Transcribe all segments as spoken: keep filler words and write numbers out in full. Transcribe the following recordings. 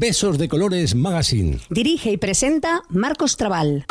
Besos de Colores Magazine. Dirige y presenta Marcos Trabal.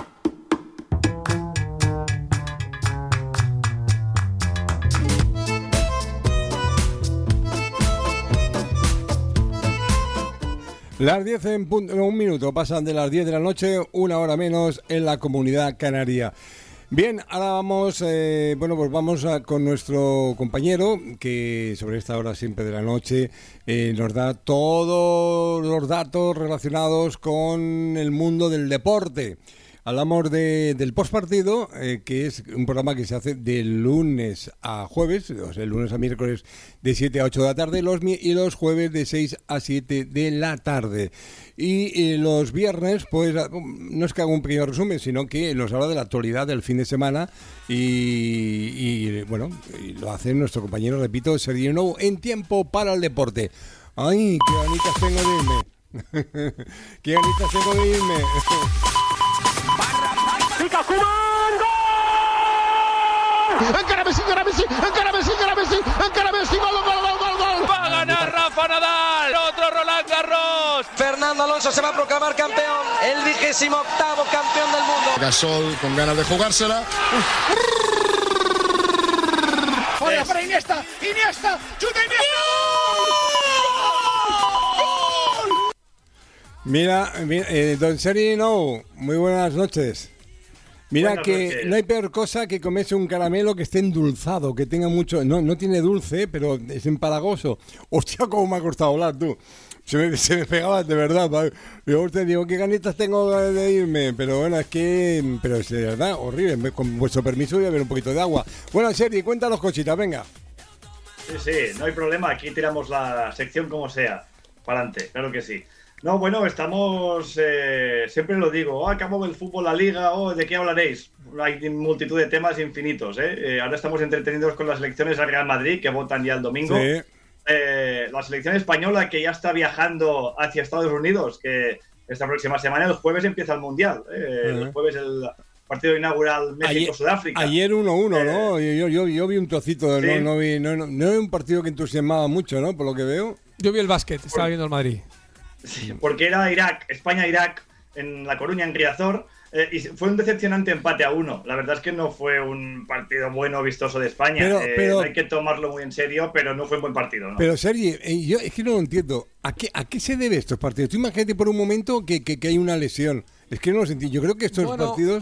Las diez en punto, no, un minuto, pasan de las diez de la noche, una hora menos en la Comunidad Canaria. Bien, ahora vamos, eh, bueno, pues vamos a, con nuestro compañero, que sobre esta hora siempre de la noche eh, nos da todos los datos relacionados con el mundo del deporte. Hablamos de, del postpartido, eh, que es un programa que se hace de lunes a jueves, o sea, el lunes a miércoles de siete a ocho de la tarde los, y los jueves de seis a siete de la tarde. Y eh, los viernes, pues, no es que haga un pequeño resumen, sino que nos habla de la actualidad del fin de semana y, y bueno, y lo hace nuestro compañero, repito, Sergio Nou, en Tiempo para el Deporte. ¡Ay, qué ganitas tengo de irme! ¡Qué ganitas tengo de irme! ¡Pica Koeman! ¡Gol! ¡Encara Messi, encara Messi, encara Messi, encara Messi, encara Messi! ¡Gol, gol, gol, gol, gol! ¡Va a ganar Rafa Nadal! ¡Otro Roland Garros! Fernando Alonso se va a proclamar campeón, el vigésimo octavo campeón del mundo. Gasol con ganas de jugársela. ¡Hola para Iniesta! ¡Iniesta! ¡Chuta Iniesta! Mira, mira eh, don Sergio Nou, muy buenas noches. Mira Buenas que noches. No hay peor cosa que comerse un caramelo que esté endulzado, que tenga mucho... No, no tiene dulce, pero es empalagoso. Hostia, cómo me ha costado hablar, tú. Se me, se me pegaba de verdad. ¿Vale? Yo te digo, qué ganitas tengo de irme. Pero bueno, es que... Pero es de verdad, horrible. Con vuestro permiso voy a beber un poquito de agua. Bueno, Sergio, cuéntanos cositas, venga. Sí, sí, no hay problema. Aquí tiramos la sección como sea. Para adelante, claro que sí. No, bueno, estamos, eh, siempre lo digo, oh, acabó el fútbol, la liga, oh, ¿de qué hablaréis? Hay multitud de temas infinitos, ¿eh? Eh, ahora estamos entretenidos con las elecciones al Real Madrid, que votan ya el domingo. Sí. Eh, la selección española, que ya está viajando hacia Estados Unidos, que esta próxima semana, el jueves, empieza el Mundial. ¿eh? Uh-huh. El jueves el partido inaugural México-Sudáfrica. Ayer uno uno, eh, ¿no? Yo, yo, yo vi un trocito, ¿sí? no, no vi, no, no, no era un partido que entusiasmaba mucho, ¿no? Por lo que veo. Yo vi el básquet, estaba viendo el Madrid. Sí, porque era Irak, España-Irak en La Coruña, en Riazor, eh, y fue un decepcionante empate a uno. La verdad es que no fue un partido bueno, vistoso de España. Pero, eh, pero, hay que tomarlo muy en serio, pero no fue un buen partido, ¿no? Pero, Sergi, eh, yo es que no lo entiendo. ¿A qué, ¿A qué se debe estos partidos? Tú imagínate por un momento que, que, que hay una lesión. Es que no lo sentí. Yo creo que estos Bueno, partidos...